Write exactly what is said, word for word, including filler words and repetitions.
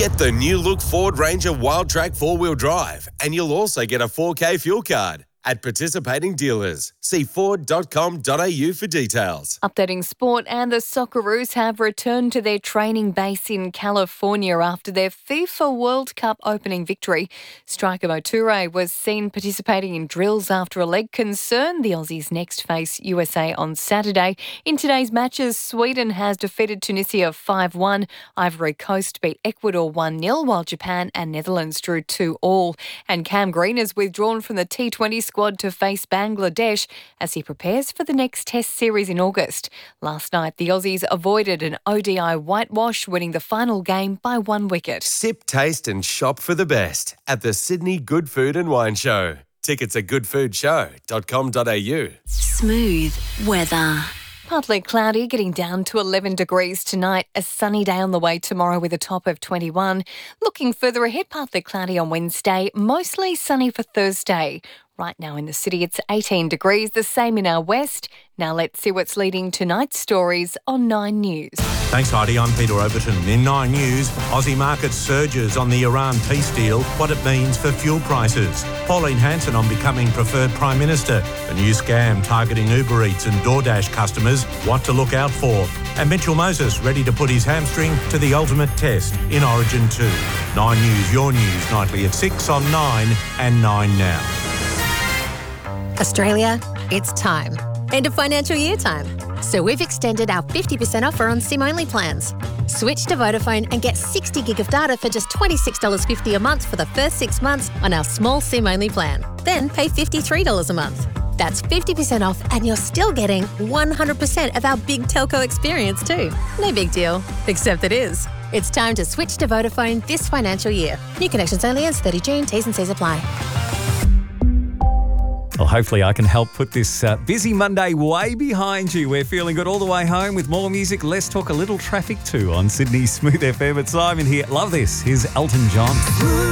Get the new look Ford Ranger Wild Track four-wheel drive, and you'll also get a four K fuel card at participating dealers. See ford dot com dot a u for details. Updating sport, and the Socceroos have returned to their training base in California after their FIFA World Cup opening victory. Striker Moture was seen participating in drills after a leg concern. The Aussies next face U S A on Saturday. In today's matches, Sweden has defeated Tunisia five one. Ivory Coast beat Ecuador one nil, while Japan and Netherlands drew two all. And Cam Green has withdrawn from the T twenty squad to face Bangladesh as he prepares for the next Test series in August. Last night, the Aussies avoided an O D I whitewash, winning the final game by one wicket. Sip, taste and shop for the best at the Sydney Good Food and Wine Show. Tickets at good food show dot com dot a u. Smooth weather. Partly cloudy, getting down to eleven degrees tonight. A sunny day on the way tomorrow with a top of twenty-one. Looking further ahead, partly cloudy on Wednesday, mostly sunny for Thursday. Right now in the city, it's eighteen degrees, the same in our west. Now let's see what's leading tonight's stories on Nine News. Thanks, Heidi. I'm Peter Overton. In Nine News, Aussie market surges on the Iran peace deal, what it means for fuel prices. Pauline Hanson on becoming preferred Prime Minister. A new scam targeting Uber Eats and DoorDash customers, what to look out for. And Mitchell Moses ready to put his hamstring to the ultimate test in Origin two. Nine News, your news, nightly at six on Nine and Nine Now. Australia, it's time. End of financial year time. So we've extended our fifty percent offer on SIM-only plans. Switch to Vodafone and get sixty gig of data for just twenty-six dollars fifty a month for the first six months on our small SIM-only plan. Then pay fifty-three dollars a month. That's fifty percent off, and you're still getting one hundred percent of our big telco experience too. No big deal, except it is. It's time to switch to Vodafone this financial year. New connections only ends thirty June. T's and C's apply. Well, hopefully I can help put this uh, busy Monday way behind you. We're feeling good all the way home with more music. Let's talk a little traffic too on Sydney's Smooth F M. It's Simon here. Love this. Here's Elton John.